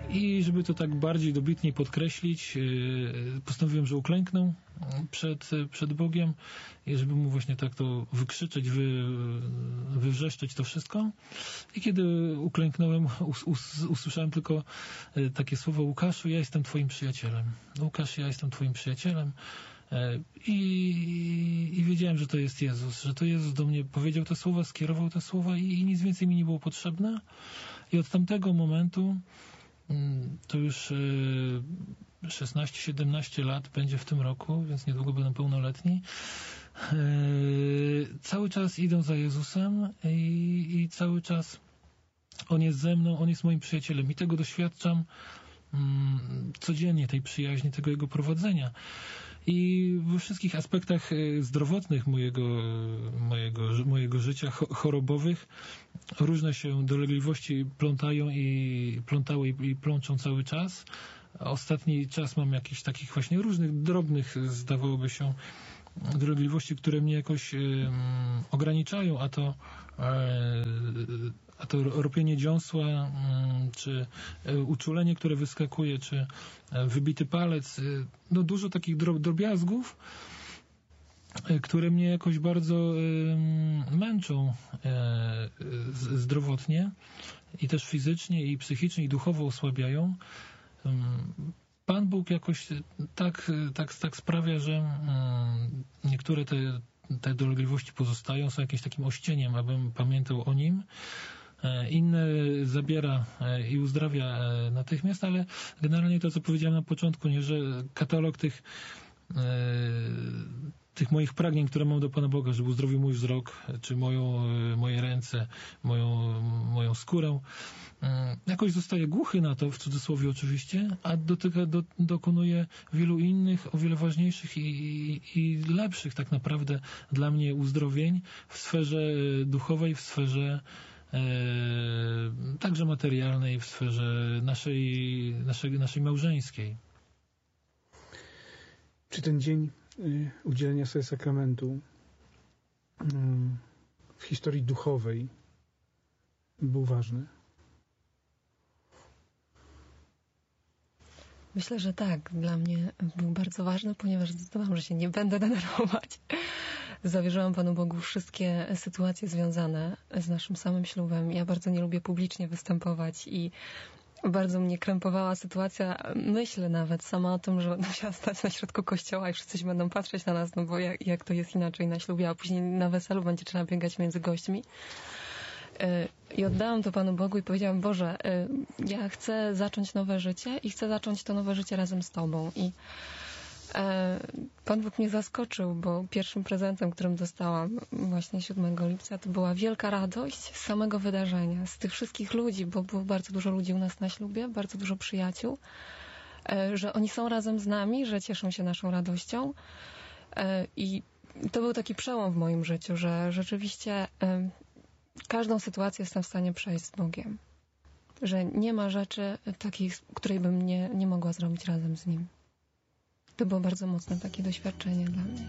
I żeby to tak bardziej dobitniej podkreślić, postanowiłem, że uklęknę przed Bogiem i żeby mu właśnie tak to wykrzyczeć, wywrzeszczeć to wszystko. I kiedy uklęknąłem, usłyszałem tylko takie słowo: Łukaszu, ja jestem twoim przyjacielem. Łukasz, ja jestem twoim przyjacielem. I wiedziałem, że to jest Jezus, że to Jezus do mnie powiedział te słowa, skierował te słowa i nic więcej mi nie było potrzebne. I od tamtego momentu, to już 16-17 lat będzie w tym roku, więc niedługo będę pełnoletni, cały czas idę za Jezusem i cały czas On jest ze mną, On jest moim przyjacielem i tego doświadczam codziennie, tej przyjaźni, tego Jego prowadzenia. I we wszystkich aspektach zdrowotnych mojego życia, chorobowych, różne się dolegliwości plątały i plączą cały czas. Ostatni czas mam jakichś takich właśnie różnych, drobnych, zdawałoby się, dolegliwości, które mnie jakoś ograniczają, a to ropienie dziąsła, czy uczulenie, które wyskakuje, czy wybity palec. No dużo takich drobiazgów, które mnie jakoś bardzo męczą zdrowotnie i też fizycznie, i psychicznie, i duchowo osłabiają. Pan Bóg jakoś tak sprawia, że niektóre te dolegliwości pozostają, są jakimś takim ościeniem, abym pamiętał o Nim. Inne zabiera i uzdrawia natychmiast, ale generalnie to, co powiedziałem na początku, nie, że katalog tych moich pragnień, które mam do Pana Boga, żeby uzdrowił mój wzrok, czy moje ręce, moją skórę, jakoś zostaje głuchy na to, w cudzysłowie oczywiście, a dokonuje wielu innych, o wiele ważniejszych i lepszych tak naprawdę dla mnie uzdrowień w sferze duchowej, w sferze także materialnej, w sferze naszej małżeńskiej. Czy ten dzień udzielenia sobie sakramentu w historii duchowej był ważny? Myślę, że tak. Dla mnie był bardzo ważny, ponieważ zdecydowałam, że się nie będę denerwować. Zawierzyłam Panu Bogu wszystkie sytuacje związane z naszym samym ślubem. Ja bardzo nie lubię publicznie występować i bardzo mnie krępowała sytuacja. Myślę nawet sama o tym, że będę musiała stać na środku kościoła i wszyscy będą patrzeć na nas, no bo jak to jest inaczej na ślubie, a później na weselu będzie trzeba biegać między gośćmi. I oddałam to Panu Bogu i powiedziałam: Boże, ja chcę zacząć nowe życie i chcę zacząć to nowe życie razem z Tobą. I Pan Bóg mnie zaskoczył, bo pierwszym prezentem, którym dostałam właśnie 7 lipca, to była wielka radość z samego wydarzenia, z tych wszystkich ludzi, bo było bardzo dużo ludzi u nas na ślubie, bardzo dużo przyjaciół, że oni są razem z nami, że cieszą się naszą radością. I to był taki przełom w moim życiu, że rzeczywiście każdą sytuację jestem w stanie przejść z Bogiem. Że nie ma rzeczy takiej, której bym nie mogła zrobić razem z Nim. To było bardzo mocne takie doświadczenie dla mnie.